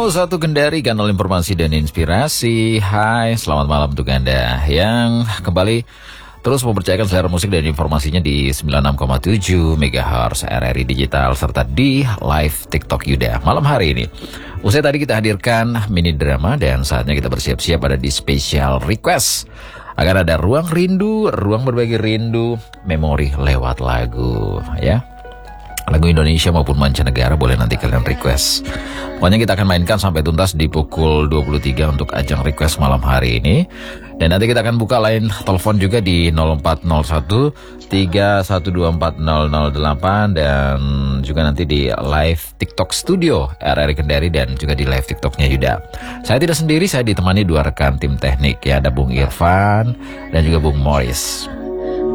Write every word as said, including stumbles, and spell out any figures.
nol satu Kendari, kanal informasi dan inspirasi. Hai, selamat malam untuk Anda yang kembali terus mempercayakan selera musik dan informasinya di sembilan puluh enam koma tujuh megahertz R R I Digital serta di live TikTok Yuda malam hari ini. Usai tadi kita hadirkan mini drama dan saatnya kita bersiap-siap ada di special request. Akan ada ruang rindu, ruang berbagi rindu, memori lewat lagu ya. Lagu Indonesia maupun mancanegara boleh nanti kalian request. Pokoknya kita akan mainkan sampai tuntas di pukul dua puluh tiga untuk ajang request malam hari ini. Dan nanti kita akan buka line telepon juga di nol empat nol satu tiga satu dua empat nol nol delapan dan juga nanti di live TikTok Studio R R I Kendari dan juga di live TikToknya Yuda. Saya tidak sendiri, saya ditemani dua rekan tim teknik ya, ada Bung Irfan dan juga Bung Morris.